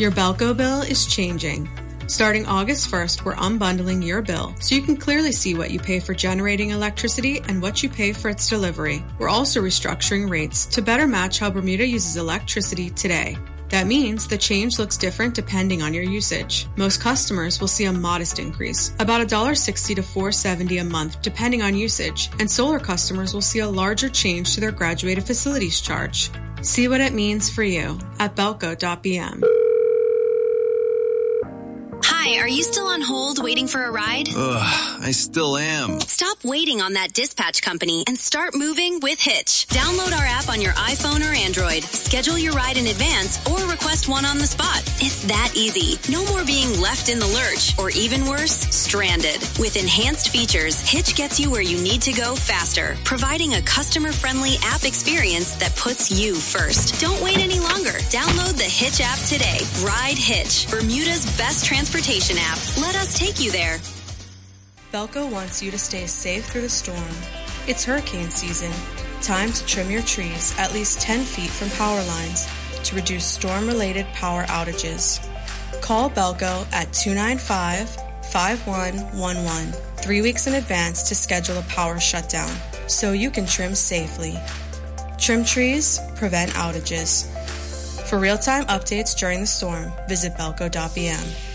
Your Belco bill is changing. Starting August 1st, we're unbundling your bill so you can clearly see what you pay for generating electricity and what you pay for its delivery. We're also restructuring rates to better match how Bermuda uses electricity today. That means the change looks different depending on your usage. Most customers will see a modest increase, about $1.60 to $4.70 a month depending on usage, and solar customers will see a larger change to their graduated facilities charge. See what it means for you at belco.bm. Hi, are you still on hold waiting for a ride? I still am. Stop waiting on that dispatch company and start moving with Hitch. Download our app on your iPhone or Android. Schedule your ride in advance or request one on the spot. It's that easy. No more being left in the lurch or even worse, stranded. With enhanced features, Hitch gets you where you need to go faster, providing a customer-friendly app experience that puts you first. Don't wait any longer. Download the Hitch app today. Ride Hitch, Bermuda's best transportation app. Let us take you there. Belco wants you to stay safe through the storm. It's hurricane season. Time to trim your trees at least 10 feet from power lines to reduce storm-related power outages. Call Belco at 295-5111 3 weeks in advance to schedule a power shutdown so you can trim safely. Trim trees, prevent outages. For real-time updates during the storm, visit belco.bm.